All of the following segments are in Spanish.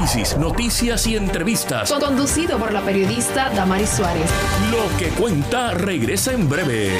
análisis, noticias y entrevistas. Conducido por la periodista Damaris Suárez. Lo que cuenta regresa en breve.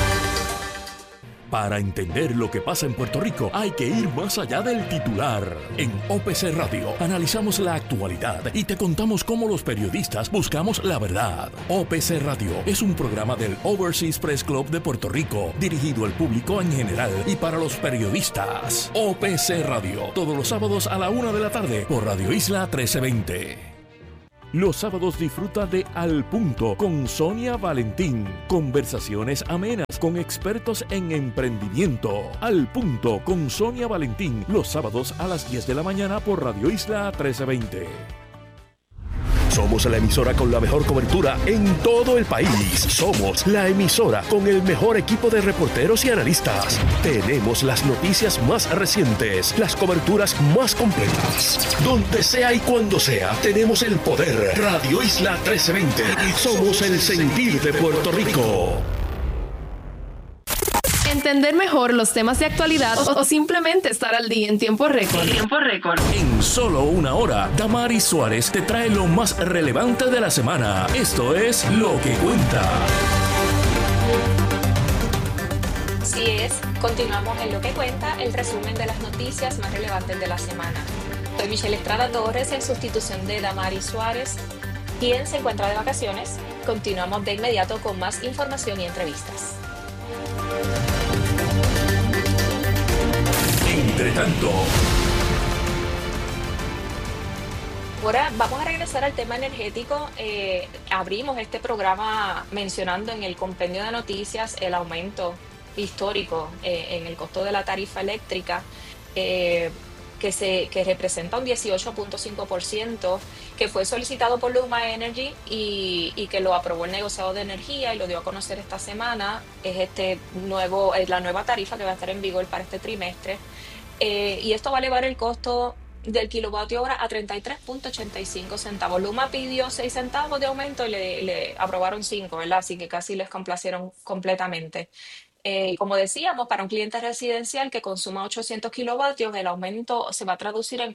Para entender lo que pasa en Puerto Rico, hay que ir más allá del titular. En OPC Radio analizamos la actualidad y te contamos cómo los periodistas buscamos la verdad. OPC Radio es un programa del Overseas Press Club de Puerto Rico, dirigido al público en general y para los periodistas. OPC Radio, todos los sábados a la 1 de la tarde por Radio Isla 1320. Los sábados disfruta de Al Punto con Sonia Valentín. Conversaciones amenas con expertos en emprendimiento. Al Punto con Sonia Valentín. Los sábados a las 10 de la mañana por Radio Isla 1320. Somos la emisora con la mejor cobertura en todo el país. Somos la emisora con el mejor equipo de reporteros y analistas. Tenemos las noticias más recientes, las coberturas más completas. Donde sea y cuando sea, tenemos el poder. Radio Isla 1320. Somos el sentir de Puerto Rico. Entender mejor los temas de actualidad o simplemente estar al día en tiempo récord. En solo una hora, Damaris Suárez te trae lo más relevante de la semana. Esto es Lo que Cuenta. Así es, continuamos en Lo que Cuenta, el resumen de las noticias más relevantes de la semana. Soy Michelle Estrada Torres en sustitución de Damaris Suárez, quien se encuentra de vacaciones. Continuamos de inmediato con más información y entrevistas. Entre tanto, ahora vamos a regresar al tema energético. Abrimos este programa mencionando en el compendio de noticias el aumento histórico en el costo de la tarifa eléctrica, que representa un 18.5%, que fue solicitado por Luma Energy y que lo aprobó el negociado de energía y lo dio a conocer esta semana. Es la nueva tarifa que va a estar en vigor para este trimestre. Y esto va a elevar el costo del kilovatio hora a 33.85 centavos. Luma pidió 6 centavos de aumento y le aprobaron 5, ¿verdad? Así que casi les complacieron completamente. Y como decíamos, para un cliente residencial que consuma 800 kilovatios, el aumento se va a traducir en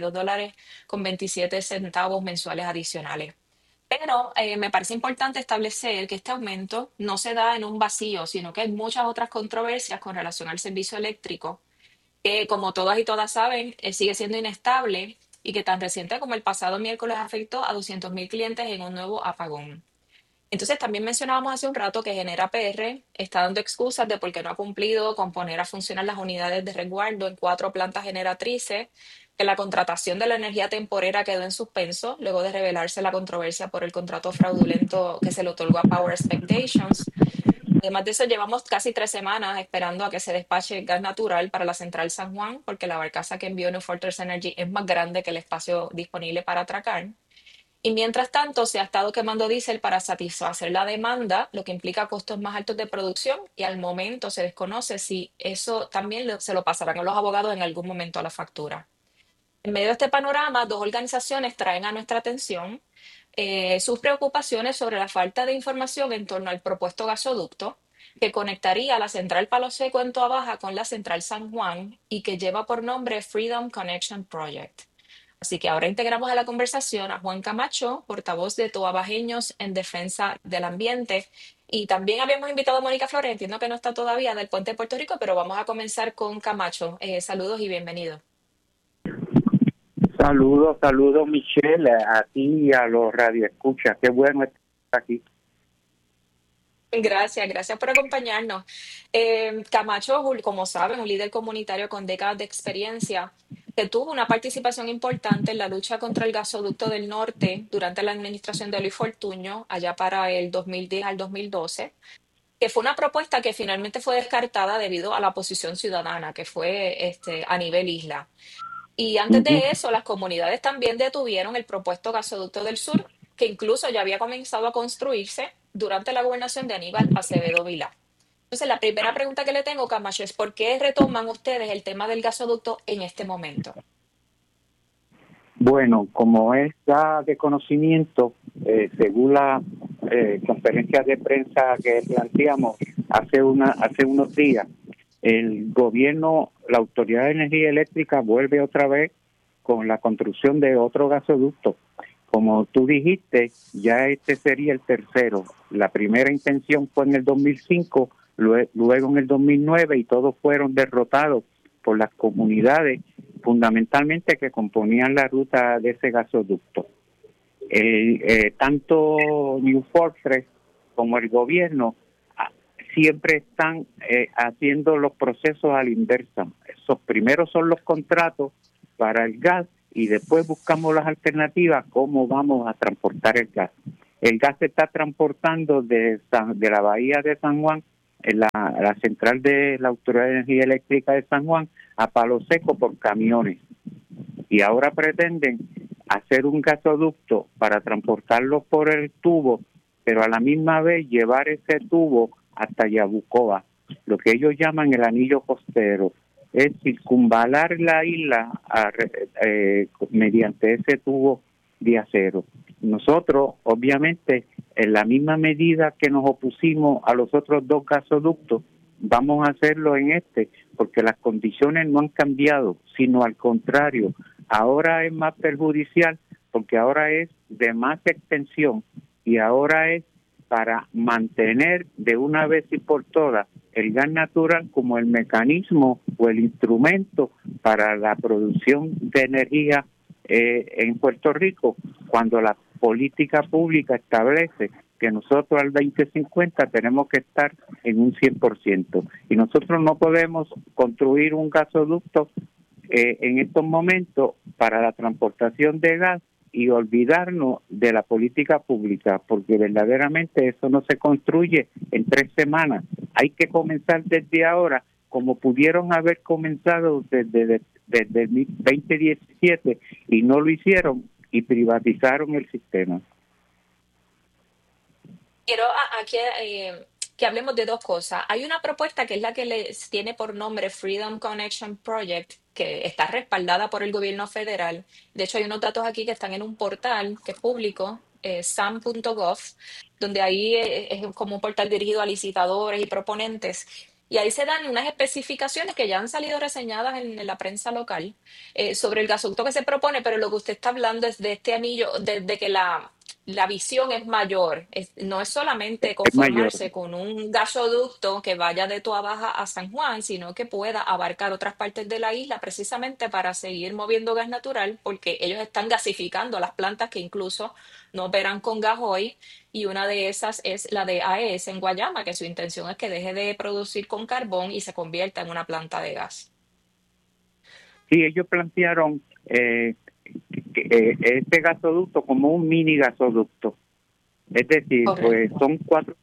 $42.27 mensuales adicionales. Pero me parece importante establecer que este aumento no se da en un vacío, sino que hay muchas otras controversias con relación al servicio eléctrico, que como todas y todas saben, sigue siendo inestable y que tan reciente como el pasado miércoles afectó a 200,000 clientes en un nuevo apagón. Entonces también mencionábamos hace un rato que Genera PR está dando excusas de por qué no ha cumplido con poner a funcionar las unidades de resguardo en 4 plantas generatrices, que la contratación de la energía temporera quedó en suspenso luego de revelarse la controversia por el contrato fraudulento que se le otorgó a Power Expectations. Además de eso, llevamos casi 3 semanas esperando a que se despache gas natural para la central San Juan, porque la barcaza que envió New Fortress Energy es más grande que el espacio disponible para atracar. Y mientras tanto, se ha estado quemando diésel para satisfacer la demanda, lo que implica costos más altos de producción, y al momento se desconoce si eso también se lo pasarán a los abogados en algún momento a la factura. En medio de este panorama, 2 organizaciones traen a nuestra atención sus preocupaciones sobre la falta de información en torno al propuesto gasoducto que conectaría la central Palo Seco en Toabaja con la central San Juan y que lleva por nombre Freedom Connection Project. Así que ahora integramos a la conversación a Juan Camacho, portavoz de Toabajeños en Defensa del Ambiente. Y también habíamos invitado a Mónica Flores, entiendo que no está todavía, del Puente de Puerto Rico, pero vamos a comenzar con Camacho. Saludos y bienvenido. Saludos Michelle, a ti y a los radioescuchas. Qué bueno estar aquí. Gracias por acompañarnos. Camacho, como sabes, un líder comunitario con décadas de experiencia que tuvo una participación importante en la lucha contra el gasoducto del norte durante la administración de Luis Fortuño, allá para el 2010 al 2012, que fue una propuesta que finalmente fue descartada debido a la oposición ciudadana, que fue a nivel isla. Y antes de eso, las comunidades también detuvieron el propuesto gasoducto del sur, que incluso ya había comenzado a construirse durante la gobernación de Aníbal Acevedo Vilá. Entonces, la primera pregunta que le tengo, Camacho, es ¿por qué retoman ustedes el tema del gasoducto en este momento? Bueno, como es ya de conocimiento, según la conferencia de prensa que planteamos hace unos días, el gobierno, la Autoridad de Energía Eléctrica vuelve otra vez con la construcción de otro gasoducto. Como tú dijiste, ya este sería el tercero. La primera intención fue en el 2005, luego en el 2009, y todos fueron derrotados por las comunidades, fundamentalmente que componían la ruta de ese gasoducto. Tanto New Fortress como el gobierno siempre están haciendo los procesos a la inversa. Esos primeros son los contratos para el gas y después buscamos las alternativas, cómo vamos a transportar el gas. El gas se está transportando de la bahía de San Juan, en la central de la Autoridad de Energía Eléctrica de San Juan, a Palo Seco por camiones. Y ahora pretenden hacer un gasoducto para transportarlo por el tubo, pero a la misma vez llevar ese tubo hasta Yabucoa, lo que ellos llaman el anillo costero. Es circunvalar la isla mediante ese tubo de acero. Nosotros, obviamente, en la misma medida que nos opusimos a los otros dos gasoductos, vamos a hacerlo en este, porque las condiciones no han cambiado, sino al contrario. Ahora es más perjudicial, porque ahora es de más extensión y ahora es para mantener de una vez y por todas el gas natural como el mecanismo o el instrumento para la producción de energía en Puerto Rico, cuando la política pública establece que nosotros al 2050 tenemos que estar en un 100%. Y nosotros no podemos construir un gasoducto en estos momentos para la transportación de gas y olvidarnos de la política pública, porque verdaderamente eso no se construye en 3 semanas. Hay que comenzar desde ahora, como pudieron haber comenzado desde el 2017, y no lo hicieron y privatizaron el sistema. Quiero aquí que hablemos de dos cosas. Hay una propuesta que es la que tiene por nombre Freedom Connection Project, que está respaldada por el gobierno federal. De hecho, hay unos datos aquí que están en un portal que es público, sam.gov, donde ahí es como un portal dirigido a licitadores y proponentes. Y ahí se dan unas especificaciones que ya han salido reseñadas en la prensa local sobre el gasoducto que se propone, pero lo que usted está hablando es de este anillo, de que la visión es mayor. No es solamente Es mayor. conformarse con un gasoducto que vaya de Toa Baja a San Juan, sino que pueda abarcar otras partes de la isla precisamente para seguir moviendo gas natural, porque ellos están gasificando las plantas que incluso no operan con gas hoy, y una de esas es la de AES en Guayama, que su intención es que deje de producir con carbón y se convierta en una planta de gas. Sí, ellos plantearon este gasoducto como un mini gasoducto. Es decir, pues son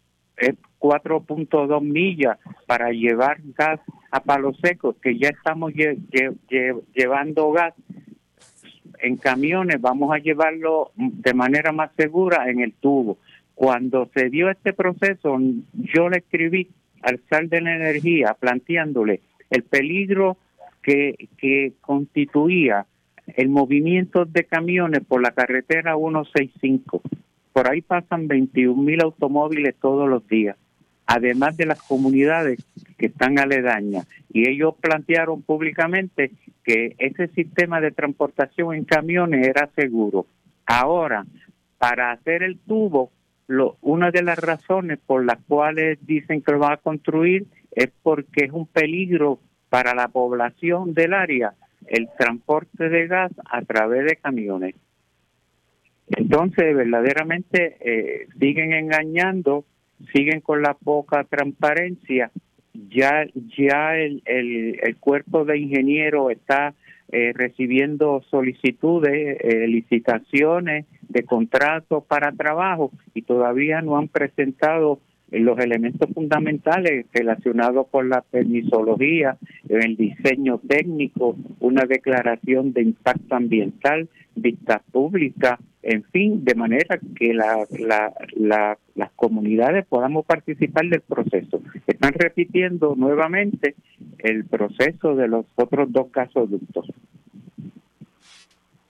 4.2 millas para llevar gas a Palo Seco, que ya estamos llevando gas en camiones, vamos a llevarlo de manera más segura en el tubo. Cuando se dio este proceso, yo le escribí al SAR de la Energía planteándole el peligro que constituía el movimiento de camiones por la carretera 165. Por ahí pasan 21,000 automóviles todos los días, además de las comunidades que están aledañas. Y ellos plantearon públicamente que ese sistema de transportación en camiones era seguro. Ahora, para hacer el tubo, una de las razones por las cuales dicen que lo van a construir es porque es un peligro para la población del área el transporte de gas a través de camiones. Entonces, verdaderamente siguen engañando, siguen con la poca transparencia. Ya el cuerpo de ingenieros está recibiendo solicitudes, licitaciones de contratos para trabajo, y todavía no han presentado los elementos fundamentales relacionados con la permisología, el diseño técnico, una declaración de impacto ambiental, vistas públicas, en fin, de manera que las comunidades podamos participar del proceso. Están repitiendo nuevamente el proceso de los otros dos gasoductos.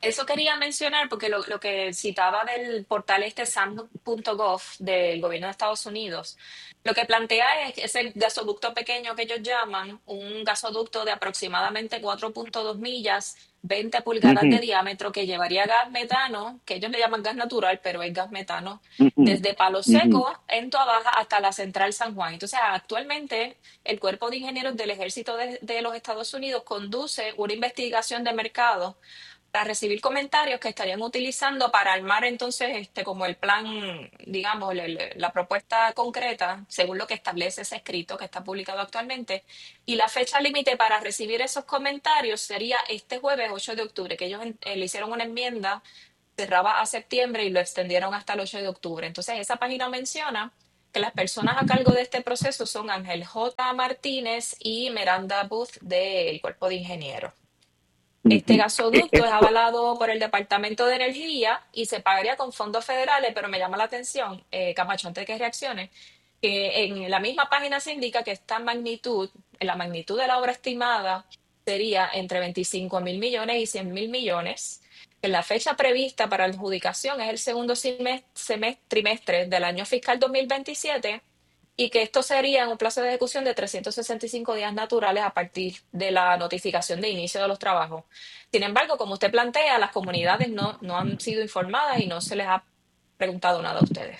Eso quería mencionar porque lo que citaba del portal este sam.gov del gobierno de Estados Unidos, lo que plantea es que ese gasoducto pequeño que ellos llaman, un gasoducto de aproximadamente 4.2 millas, 20 pulgadas de Ujú, diámetro, que llevaría gas metano, que ellos le llaman gas natural, pero es gas metano, ujú, desde Palo ujú, Seco en Toa Baja hasta la Central San Juan. Entonces, actualmente el Cuerpo de Ingenieros del Ejército de los Estados Unidos conduce una investigación de mercado para recibir comentarios que estarían utilizando para armar entonces como el plan, digamos, la propuesta concreta, según lo que establece ese escrito que está publicado actualmente. Y la fecha límite para recibir esos comentarios sería este jueves 8 de octubre, que ellos le hicieron una enmienda, cerraba a septiembre y lo extendieron hasta el 8 de octubre. Entonces, esa página menciona que las personas a cargo de este proceso son Ángel J. Martínez y Miranda Booth del Cuerpo de Ingenieros. Este ujú. gasoducto es Esto, avalado por el Departamento de Energía y se pagaría con fondos federales, pero me llama la atención, Camacho, antes de que reaccione, que en la misma página se indica que esta magnitud, la magnitud de la obra estimada sería entre 25.000 millones y 100.000 millones, que la fecha prevista para la adjudicación es el segundo trimestre del año fiscal 2027 y que esto sería en un plazo de ejecución de 365 días naturales a partir de la notificación de inicio de los trabajos. Sin embargo, como usted plantea, las comunidades no han sido informadas y no se les ha preguntado nada a ustedes.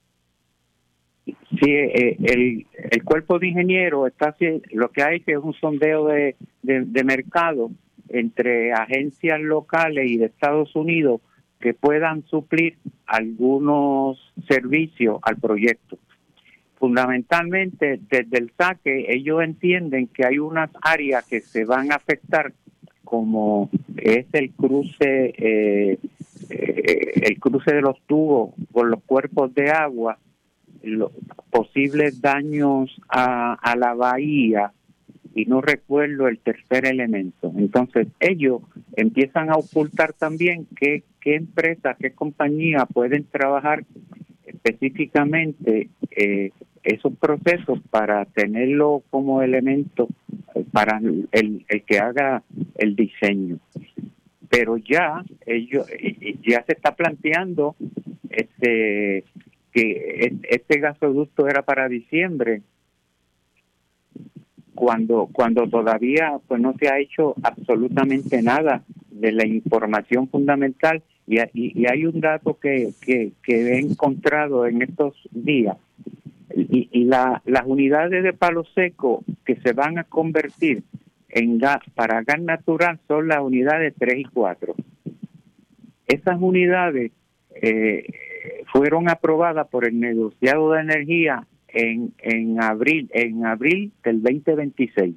sí, el cuerpo de ingenieros está lo que hay que es un sondeo de mercado entre agencias locales y de Estados Unidos que puedan suplir algunos servicios al proyecto. Fundamentalmente, desde el saque, ellos entienden que hay unas áreas que se van a afectar, como es el cruce de los tubos por los cuerpos de agua, los posibles daños a la bahía, y no recuerdo el tercer elemento. Entonces, ellos empiezan a ocultar también qué empresas, qué compañías pueden trabajar específicamente esos procesos para tenerlo como elemento para el que haga el diseño. Pero ya ya se está planteando que este gasoducto era para diciembre, cuando todavía pues no se ha hecho absolutamente nada de la información fundamental. Y hay un dato que he encontrado en estos días, y las unidades de Palo Seco que se van a convertir en gas para gas natural son las unidades 3 y 4. Esas unidades fueron aprobadas por el negociado de energía en abril del 2026,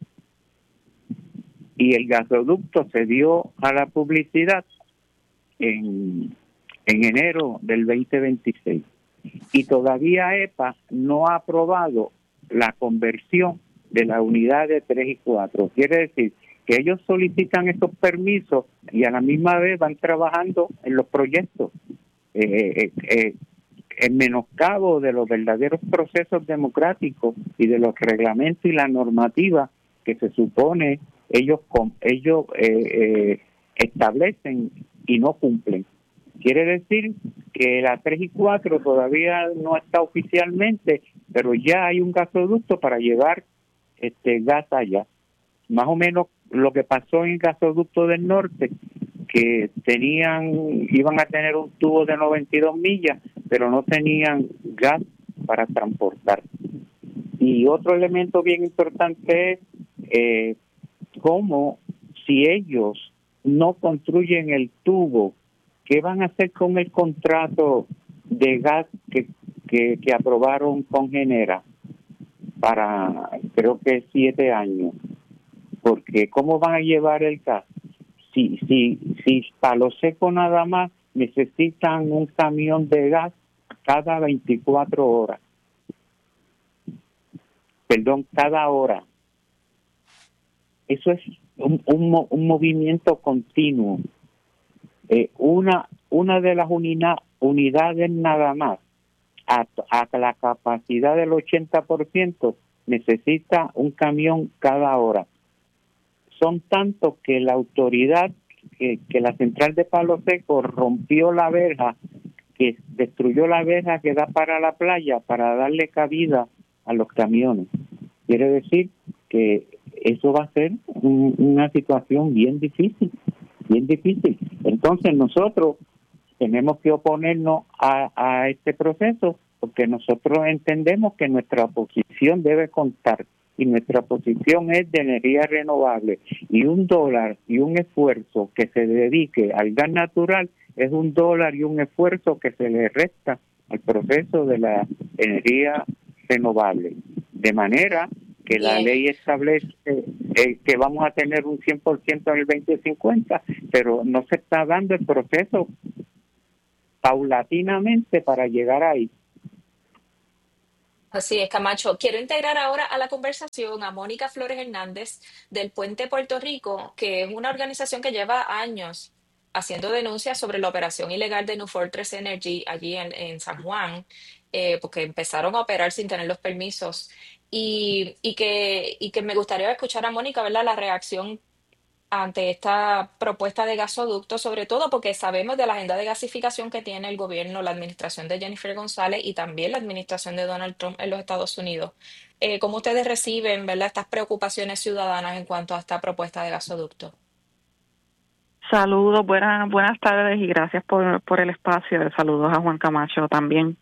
y el gasoducto se dio a la publicidad en enero del 2026, y todavía EPA no ha aprobado la conversión de la unidad de 3 y 4. Quiere decir que ellos solicitan esos permisos y a la misma vez van trabajando en los proyectos en menoscabo de los verdaderos procesos democráticos y de los reglamentos y la normativa que se supone ellos establecen y no cumplen. Quiere decir que la 3 y 4 todavía no está oficialmente, pero ya hay un gasoducto para llevar gas allá. Más o menos lo que pasó en el gasoducto del norte, que iban a tener un tubo de 92 millas, pero no tenían gas para transportar. Y otro elemento bien importante es cómo, si ellos no construyen el tubo, ¿qué van a hacer con el contrato de gas que aprobaron con Genera para, creo que 7 años? Porque ¿cómo van a llevar el gas? Si Palo Seco nada más necesitan un camión de gas cada 24 horas. Perdón, cada hora. Eso es un movimiento continuo. Una de las unidades nada más, a la capacidad del 80%, necesita un camión cada hora. Son tantos que la autoridad que la central de Palo Seco rompió la verja, que destruyó la verja que da para la playa para darle cabida a los camiones. Quiere decir que eso va a ser una situación bien difícil, bien difícil. Entonces nosotros tenemos que oponernos a este proceso porque nosotros entendemos que nuestra oposición debe contar y nuestra posición es de energía renovable y $1 y un esfuerzo que se dedique al gas natural es $1 y un esfuerzo que se le resta al proceso de la energía renovable. De manera que la ley establece que vamos a tener un 100% en el 2050, pero no se está dando el proceso paulatinamente para llegar ahí. Así es, Camacho. Quiero integrar ahora a la conversación a Mónica Flores Hernández del Puente Puerto Rico, que es una organización que lleva años haciendo denuncias sobre la operación ilegal de New Fortress Energy allí en San Juan, porque empezaron a operar sin tener los permisos. Y que me gustaría escuchar a Mónica, ¿verdad? La reacción ante esta propuesta de gasoducto, sobre todo porque sabemos de la agenda de gasificación que tiene el gobierno, la administración de Jennifer González y también la administración de Donald Trump en los Estados Unidos. ¿Cómo ustedes reciben, verdad, estas preocupaciones ciudadanas en cuanto a esta propuesta de gasoducto? Saludos, buenas tardes y gracias por el espacio. Saludos a Juan Camacho también.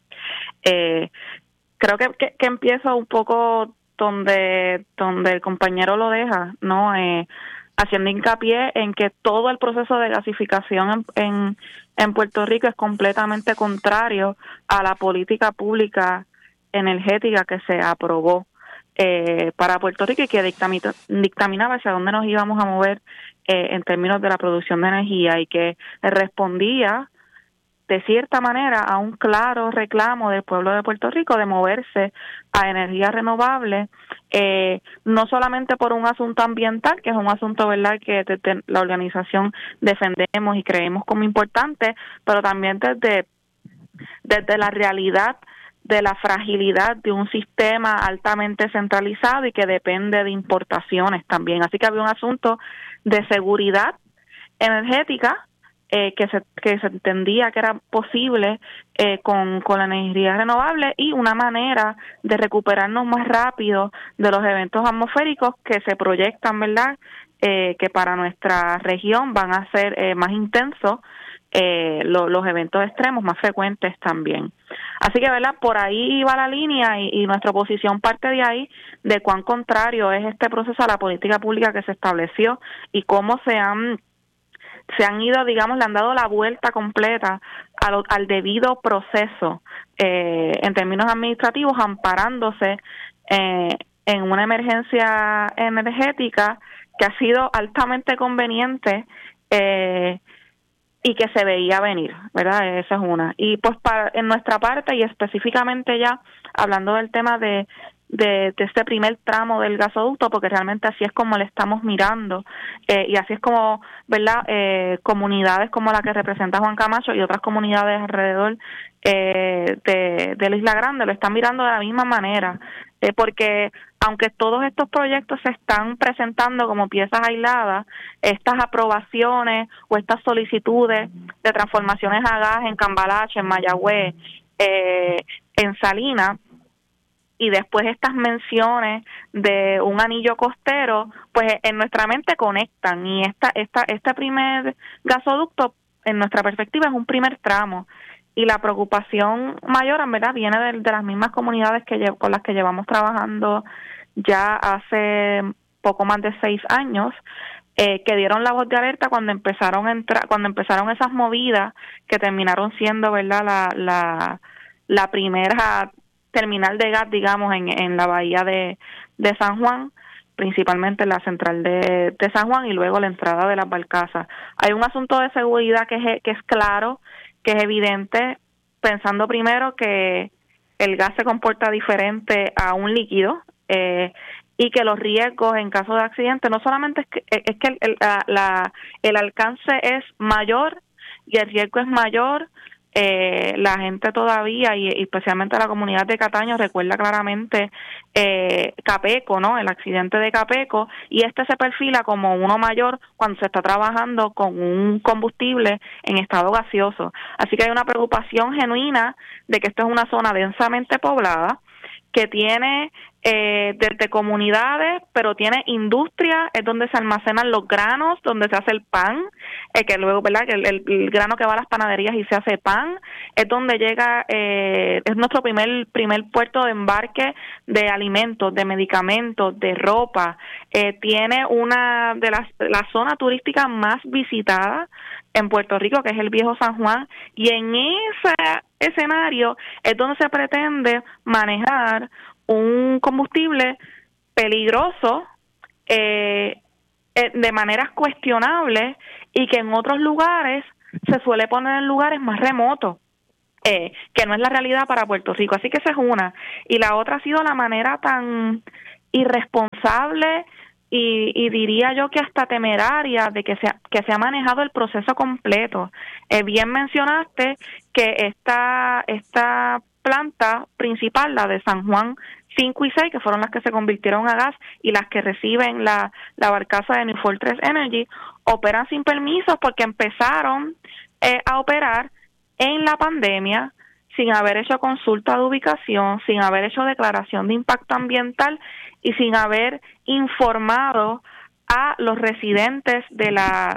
Creo que empiezo un poco donde el compañero lo deja, ¿no? Haciendo hincapié en que todo el proceso de gasificación en Puerto Rico es completamente contrario a la política pública energética que se aprobó para Puerto Rico y que dictaminaba hacia dónde nos íbamos a mover en términos de la producción de energía y que respondía de cierta manera a un claro reclamo del pueblo de Puerto Rico de moverse a energía renovable, no solamente por un asunto ambiental, que es un asunto, ¿verdad?, que desde la organización defendemos y creemos como importante, pero también desde la realidad de la fragilidad de un sistema altamente centralizado y que depende de importaciones también. Así que había un asunto de seguridad energética que se entendía que era posible con la energía renovable y una manera de recuperarnos más rápido de los eventos atmosféricos que se proyectan, ¿verdad?, que para nuestra región van a ser más intensos, los eventos extremos más frecuentes también. Así que, ¿verdad?, por ahí va la línea y nuestra posición parte de ahí, de cuán contrario es este proceso a la política pública que se estableció y cómo se han ido, digamos, le han dado la vuelta completa al debido proceso en términos administrativos, amparándose en una emergencia energética que ha sido altamente conveniente y que se veía venir, ¿verdad? Esa es una. Y pues en nuestra parte y específicamente ya hablando del tema de este primer tramo del gasoducto, porque realmente así es como le estamos mirando y así es como, ¿verdad?, comunidades como la que representa Juan Camacho y otras comunidades alrededor de la Isla Grande lo están mirando de la misma manera, porque aunque todos estos proyectos se están presentando como piezas aisladas, estas aprobaciones o estas solicitudes de transformaciones a gas en Cambalache, en Mayagüez, en Salinas, y después estas menciones de un anillo costero, pues en nuestra mente conectan y este primer gasoducto, en nuestra perspectiva, es un primer tramo y la preocupación mayor, en verdad, viene de las mismas comunidades con las que llevamos trabajando ya hace poco más de 6 años, que dieron la voz de alerta cuando empezaron esas movidas que terminaron siendo, ¿verdad?, la primera terminal de gas, digamos, en la bahía de San Juan, principalmente en la central de San Juan y luego la entrada de las barcazas. Hay un asunto de seguridad que es claro, que es evidente, pensando primero que el gas se comporta diferente a un líquido y que los riesgos en caso de accidente no solamente es que el alcance es mayor y el riesgo es mayor La gente todavía, y especialmente la comunidad de Cataño, recuerda claramente Capeco, ¿no? El accidente de Capeco, y este se perfila como uno mayor cuando se está trabajando con un combustible en estado gaseoso. Así que hay una preocupación genuina de que esto es una zona densamente poblada, que tiene desde comunidades, pero tiene industria, es donde se almacenan los granos, donde se hace el pan, que luego, ¿verdad? Que el grano que va a las panaderías y se hace pan, es donde llega, es nuestro primer puerto de embarque de alimentos, de medicamentos, de ropa, tiene una de la zona turística más visitada en Puerto Rico, que es el Viejo San Juan, y en ese escenario es donde se pretende manejar un combustible peligroso de maneras cuestionables y que en otros lugares se suele poner en lugares más remotos, que no es la realidad para Puerto Rico. Así que esa es una. Y la otra ha sido la manera tan irresponsable y diría yo que hasta temeraria de que se ha manejado el proceso completo. Bien mencionaste que esta planta principal, la de San Juan 5 y 6, que fueron las que se convirtieron a gas y las que reciben la barcaza de New Fortress Energy, operan sin permisos porque empezaron a operar en la pandemia sin haber hecho consulta de ubicación, sin haber hecho declaración de impacto ambiental y sin haber informado a los residentes de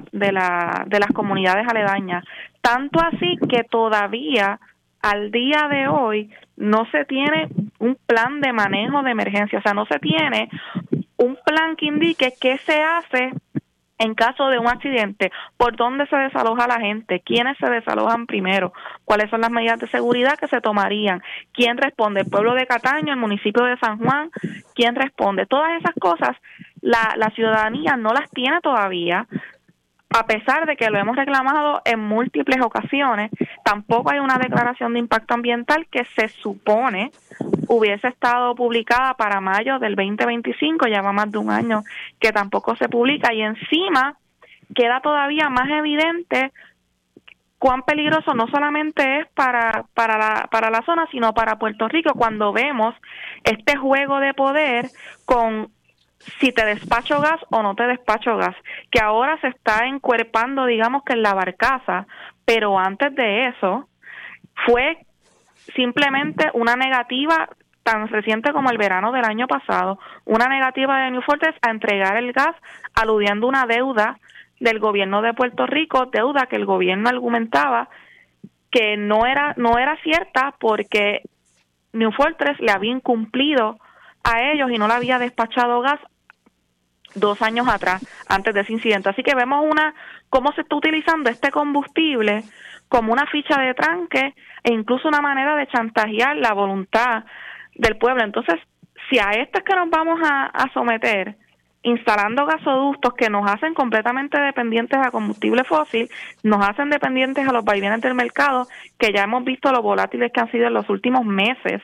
las comunidades aledañas. Tanto así que todavía al día de hoy no se tiene un plan de manejo de emergencia, o sea, no se tiene un plan que indique qué se hace en caso de un accidente, por dónde se desaloja la gente, quiénes se desalojan primero, cuáles son las medidas de seguridad que se tomarían, quién responde, el pueblo de Cataño, el municipio de San Juan, quién responde. Todas esas cosas la ciudadanía no las tiene todavía, a pesar de que lo hemos reclamado en múltiples ocasiones. Tampoco hay una declaración de impacto ambiental que se supone hubiese estado publicada para mayo del 2025, ya va más de un año que tampoco se publica, y encima queda todavía más evidente cuán peligroso no solamente es para la zona, sino para Puerto Rico, cuando vemos este juego de poder con si te despacho gas o no te despacho gas, que ahora se está encuerpando, digamos que en la barcaza, pero antes de eso fue simplemente una negativa tan reciente como el verano del año pasado, una negativa de New Fortress a entregar el gas, aludiendo una deuda del gobierno de Puerto Rico, deuda que el gobierno argumentaba que no era cierta porque New Fortress le había incumplido a ellos y no le había despachado gas 2 años atrás, antes de ese incidente. Así que vemos cómo se está utilizando este combustible como una ficha de tranque e incluso una manera de chantajear la voluntad del pueblo. Entonces, si a esto es que nos vamos a someter, instalando gasoductos que nos hacen completamente dependientes a combustible fósil, nos hacen dependientes a los vaivenes del mercado, que ya hemos visto lo volátiles que han sido en los últimos meses,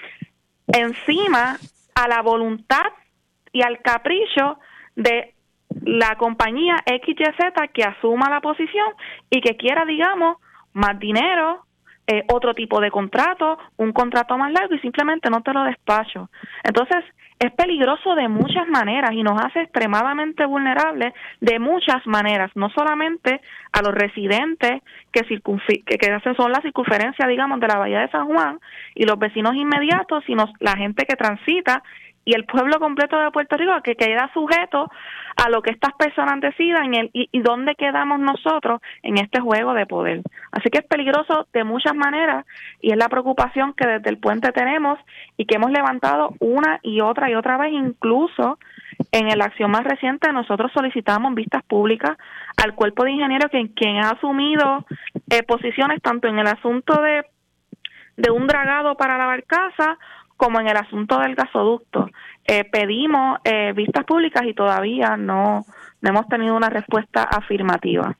encima a la voluntad y al capricho de la compañía XYZ que asuma la posición y que quiera, digamos, más dinero, otro tipo de contrato, un contrato más largo, y simplemente no te lo despacho. Entonces, es peligroso de muchas maneras y nos hace extremadamente vulnerables de muchas maneras, no solamente a los residentes que son la circunferencia, digamos, de la Bahía de San Juan y los vecinos inmediatos, sino la gente que transita y el pueblo completo de Puerto Rico, que queda sujeto a lo que estas personas decidan y dónde quedamos nosotros en este juego de poder. Así que es peligroso de muchas maneras y es la preocupación que desde el puente tenemos y que hemos levantado una y otra vez. Incluso en la acción más reciente nosotros solicitamos vistas públicas al cuerpo de ingenieros quien ha asumido posiciones tanto en el asunto de un dragado para la barcaza como en el asunto del gasoducto. Pedimos vistas públicas y todavía no hemos tenido una respuesta afirmativa.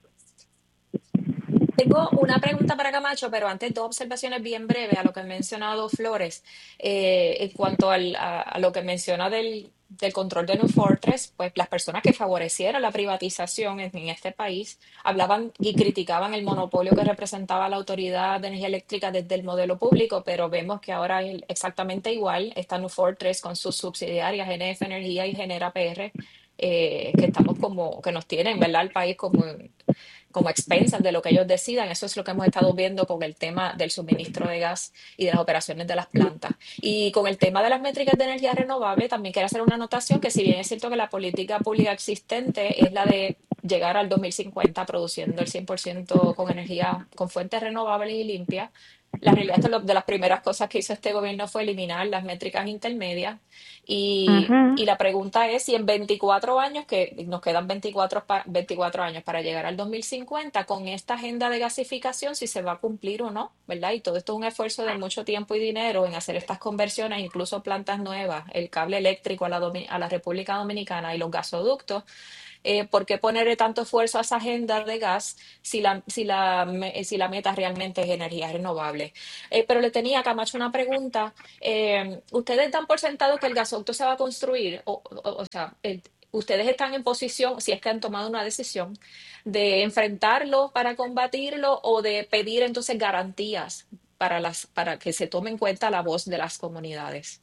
Tengo una pregunta para Camacho, pero antes 2 observaciones bien breves a lo que ha mencionado Flores. En cuanto a lo que menciona del control de New Fortress, pues las personas que favorecieron la privatización en este país hablaban y criticaban el monopolio que representaba la Autoridad de Energía Eléctrica desde el modelo público, pero vemos que ahora es exactamente igual. Está New Fortress con sus subsidiarias GNF Energía y Genera PR, que estamos como, que nos tienen, ¿verdad? El país como expensas de lo que ellos decidan. Eso es lo que hemos estado viendo con el tema del suministro de gas y de las operaciones de las plantas. Y con el tema de las métricas de energía renovable, también quiero hacer una anotación que si bien es cierto que la política pública existente es la de llegar al 2050 produciendo el 100% con energía, con fuentes renovables y limpias, la realidad es que de las primeras cosas que hizo este gobierno fue eliminar las métricas intermedias y Ujú. la pregunta es si en 24 años, que nos quedan 24 años para llegar al 2050, con esta agenda de gasificación, si se va a cumplir o no, ¿verdad? Y todo esto es un esfuerzo de mucho tiempo y dinero en hacer estas conversiones, incluso plantas nuevas, el cable eléctrico a la República Dominicana y los gasoductos. ¿Por qué ponerle tanto esfuerzo a esa agenda de gas si la meta realmente es energía renovable? Pero le tenía a Camacho una pregunta. ¿Ustedes dan por sentado que el gasoducto se va a construir? O sea, ¿ustedes están en posición, si es que han tomado una decisión, de enfrentarlo para combatirlo o de pedir entonces garantías para que se tome en cuenta la voz de las comunidades?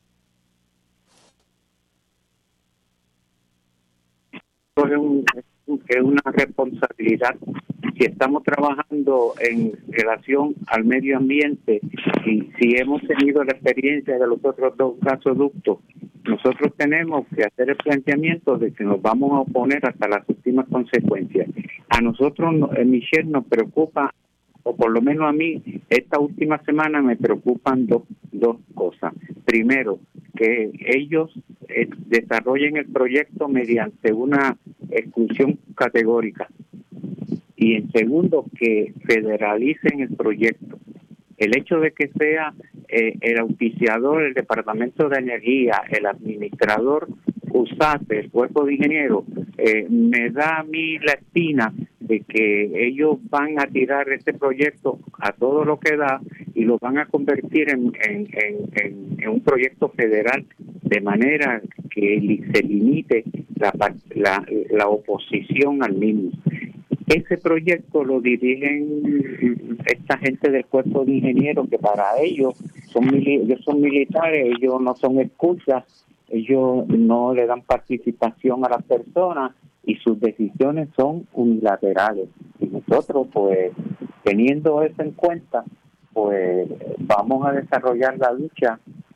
Es una responsabilidad. Si estamos trabajando en relación al medio ambiente y si hemos tenido la experiencia de los otros dos gasoductos, nosotros tenemos que hacer el planteamiento de que nos vamos a oponer hasta las últimas consecuencias. A nosotros, Michelle, nos preocupa, o por lo menos a mí, esta última semana me preocupan dos cosas. Primero, que ellos desarrollen el proyecto mediante una exclusión categórica. Y en segundo, que federalicen el proyecto. El hecho de que sea el auspiciador, el Departamento de Energía, el administrador USAT, el cuerpo de ingenieros, me da a mí la espina de que ellos van a tirar este proyecto a todo lo que da y lo van a convertir en un proyecto federal, de manera que se limite la oposición al mismo. Ese proyecto lo dirigen esta gente del cuerpo de ingenieros, que para ellos ellos son militares, ellos no son escuchas, ellos no le dan participación a las personas y sus decisiones son unilaterales. Y nosotros, pues, teniendo eso en cuenta, pues vamos a desarrollar la lucha.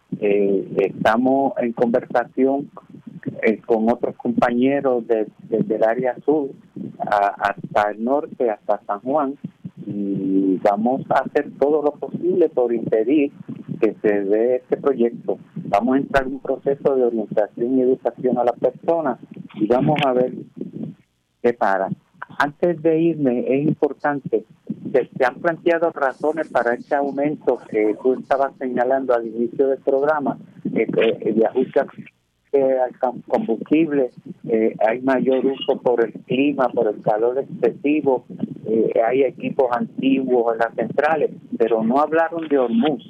Estamos en conversación con otros compañeros desde el área sur hasta el norte, hasta San Juan, y vamos a hacer todo lo posible por impedir que se dé este proyecto. Vamos a entrar en un proceso de orientación y educación a las personas y vamos a ver qué para. Antes de irme, es importante, se han planteado razones para este aumento que tú estabas señalando al inicio del programa, de ajuste al combustible, hay mayor uso por el clima, por el calor excesivo, hay equipos antiguos en las centrales, pero no hablaron de Hormuz.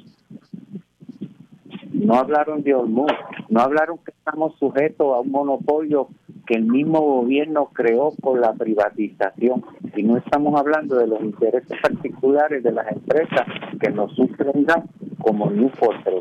No hablaron que estamos sujetos a un monopolio que el mismo gobierno creó por la privatización, y no estamos hablando de los intereses particulares de las empresas que nos sufren gas como New Fortress.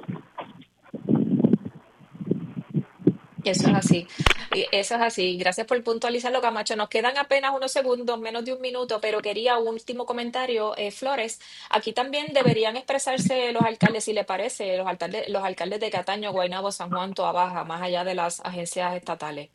Eso es así. Eso es así. Gracias por puntualizarlo, Camacho. Nos quedan apenas unos segundos, menos de un minuto, pero quería un último comentario. Flores, aquí también deberían expresarse los alcaldes, si le parece, los alcaldes de Cataño, Guaynabo, San Juan, Toa Baja, más allá de las agencias estatales.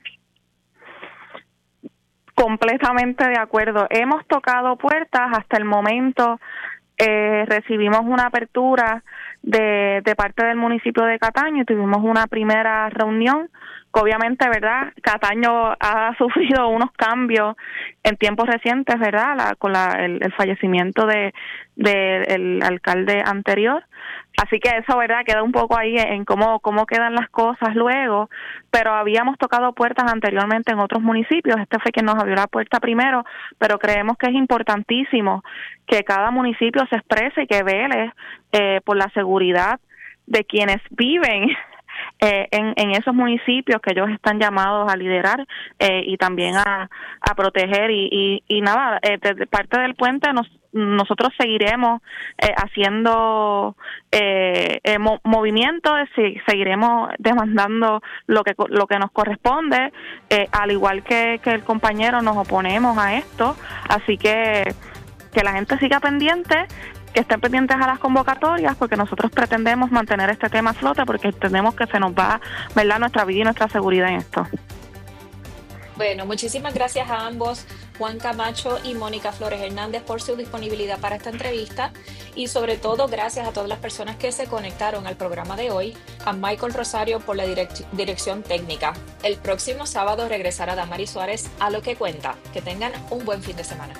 Completamente de acuerdo. Hemos tocado puertas hasta el momento. Recibimos una apertura de parte del municipio de Cataño y tuvimos una primera reunión que obviamente, ¿verdad? Cataño ha sufrido unos cambios en tiempos recientes, ¿verdad? Con el fallecimiento del alcalde anterior. Así que eso, ¿verdad? Queda un poco ahí en cómo quedan las cosas luego, pero habíamos tocado puertas anteriormente en otros municipios. Este fue quien nos abrió la puerta primero, pero creemos que es importantísimo que cada municipio se exprese y que vele por la seguridad de quienes viven en esos municipios que ellos están llamados a liderar y también a proteger y nada, desde parte del puente nosotros seguiremos haciendo movimientos, seguiremos demandando lo que nos corresponde, al igual que el compañero nos oponemos a esto, así que la gente siga pendiente, que estén pendientes a las convocatorias, porque nosotros pretendemos mantener este tema a flote, porque entendemos que se nos va, ¿verdad?, nuestra vida y nuestra seguridad en esto. Bueno, muchísimas gracias a ambos, Juan Camacho y Mónica Flores Hernández, por su disponibilidad para esta entrevista, y sobre todo gracias a todas las personas que se conectaron al programa de hoy, a Michael Rosario por la dirección técnica. El próximo sábado regresará Damaris Suárez a Lo que Cuenta. Que tengan un buen fin de semana.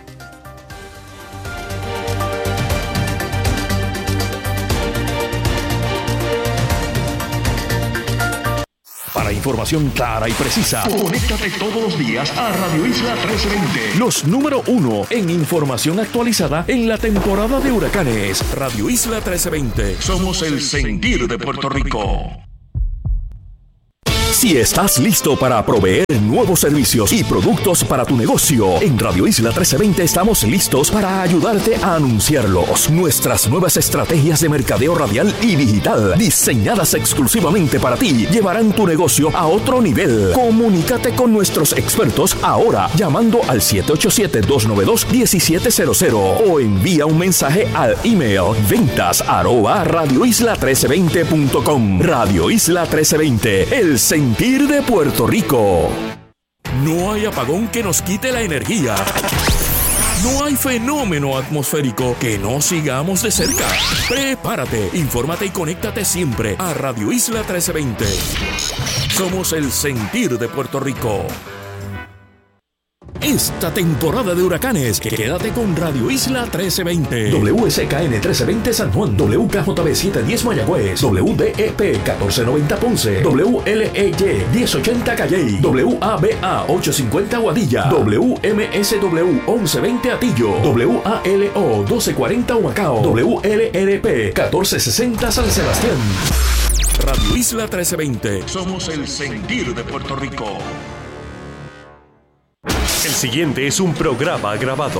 Para información clara y precisa, conéctate todos los días a Radio Isla 1320. Los número 1 en información actualizada en la temporada de huracanes. Radio Isla 1320. Somos el sentir de Puerto Rico. Si estás listo para proveer nuevos servicios y productos para tu negocio, en Radio Isla 1320 estamos listos para ayudarte a anunciarlos. Nuestras nuevas estrategias de mercadeo radial y digital, diseñadas exclusivamente para ti, llevarán tu negocio a otro nivel. Comunícate con nuestros expertos ahora llamando al 787-292-1700 o envía un mensaje al email ventas@radioisla1320.com. Radio Isla 1320, el sentir de Puerto Rico. No hay apagón que nos quite la energía. No hay fenómeno atmosférico que no sigamos de cerca. Prepárate, infórmate y conéctate siempre a Radio Isla 1320. Somos el sentir de Puerto Rico. Esta temporada de huracanes, quédate con Radio Isla 1320. WSKN 1320 San Juan, WKJB 710 Mayagüez, WDEP 1490 Ponce, WLEY 1080 Calley, WABA 850 Aguadilla, WMSW 1120 Atillo, WALO 1240 Humacao, WLRP 1460 San Sebastián. Radio Isla 1320. Somos el sentir de Puerto Rico. El siguiente es un programa grabado.